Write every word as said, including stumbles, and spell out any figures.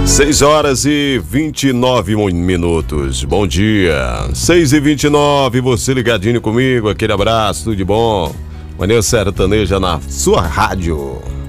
seis horas e vinte e nove minutos. Bom dia. seis e vinte e nove, você ligadinho comigo. Aquele abraço, tudo de bom. Manhã sertaneja na sua rádio.